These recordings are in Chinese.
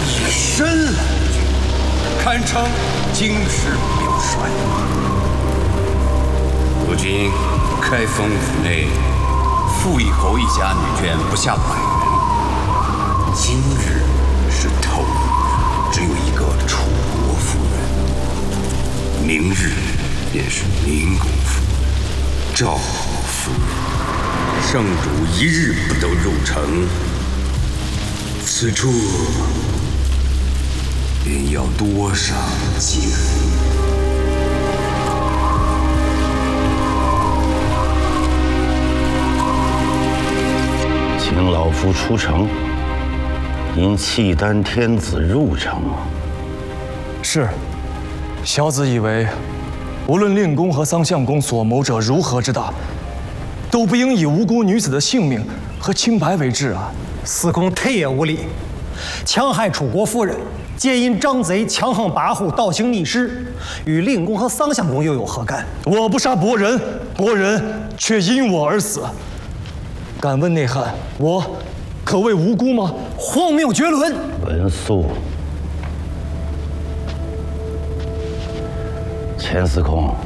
以身来拒，堪称经世表率。如今开封府内，傅义侯一家女眷不下100人。今日是头日，只有一个楚国夫人；明日便是宁公夫人、赵国夫人。圣主一日不得入城，此处便要多上几人。 请老夫出城，因契丹天子入城。 是，小子以为，无论令公和桑相公所谋者如何之大，都不应以无辜女子的性命和清白为至啊！ 司空忒也无礼，强害楚国夫人，皆因张贼强横跋扈，倒行逆施，与令公和桑相公又有何干？ 我不杀伯仁，伯仁却因我而死。敢问内汉，我可谓无辜吗？ 荒谬绝伦！ 文肃，钱司空，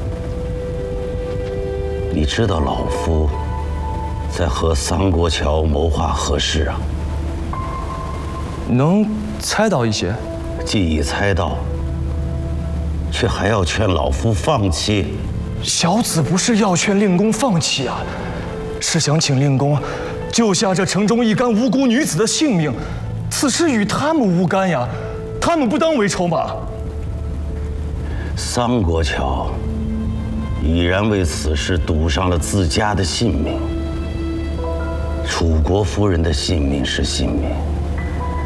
你知道老夫在和桑国乔谋划何事啊？ 能猜到一些。 既已猜到，却还要劝老夫放弃。 小子不是要劝令公放弃啊，是想请令公救下这城中一干无辜女子的性命。此事与他们无干呀，他们不当为筹码。 桑国乔已然为此事赌上了自家的性命。楚国夫人的性命是性命，